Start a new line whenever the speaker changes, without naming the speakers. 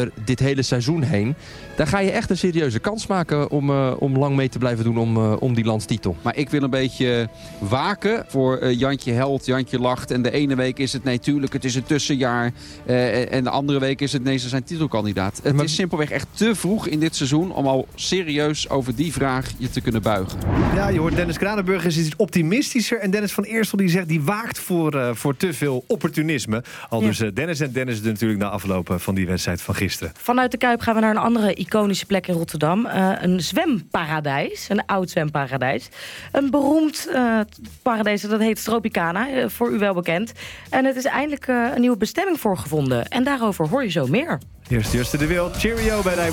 over dit hele seizoen heen. Daar ga je echt een serieuze kans maken om lang mee te blijven doen om die landstitel.
Maar ik wil een beetje waken voor Jantje Held, Jantje Lacht. En de ene week is het natuurlijk, het is een tussenjaar. En de andere week is het nee, ze zijn titelkandidaat. Het is simpelweg echt te vroeg in dit seizoen om al serieus over die vraag je te kunnen buigen.
Ja, je hoort Dennis Kranenburg is iets optimistischer. En Dennis van Eersel die zegt, die waakt voor te veel opportunisme. Al dus Dennis en Dennis natuurlijk na afloop van die wedstrijd van gisteren.
Vanuit de Kuip gaan we naar een andere iconische plek in Rotterdam. Een zwemparadijs, een oud zwemparadijs. Een beroemd paradijs, dat heet Tropicana, voor u wel bekend. En het is eindelijk een nieuwe bestemming voor gevonden. En daarover hoor je zo meer.
Eerst de Wild, cheerio bij Rijnmond.